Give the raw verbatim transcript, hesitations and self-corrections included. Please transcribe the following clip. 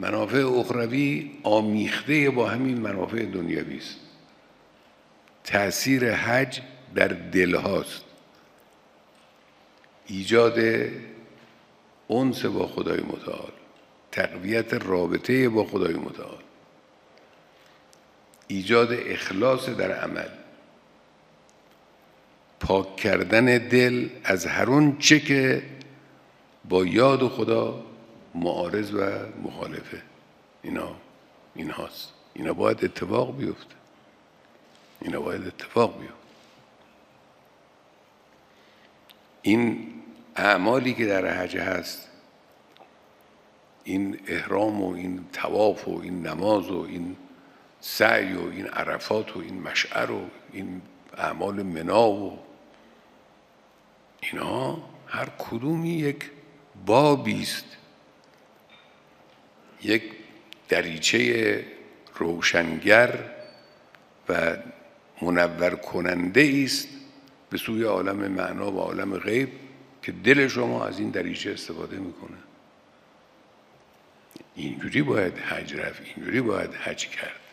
منافع اخروی آمیخته با همین منافع دنیوی است. تأثیر حج در دلهاست، ایجاد انس با خدای متعال، تقویت رابطه با خدای متعال، ایجاد اخلاص در عمل، پاک کردن دل از هر اون چه که با یاد خدا معارض و مخالفه. اینا این هاست. اینا باید اتفاق بیفته. اینا باید اتفاق بیفته. این اعمالی که در حج هست، این احرام و این طواف و این نماز و این سعی و این عرفات و این مشعر و این اعمال منا و اینا هر کدومی یک بابی است، یک دریچه روشنگر و منور کننده است به سوی عالم معنا و عالم غیب که دل شما از این دریچه استفاده میکنه. اینجوری باید حج رفت، اینجوری باید حج کرد.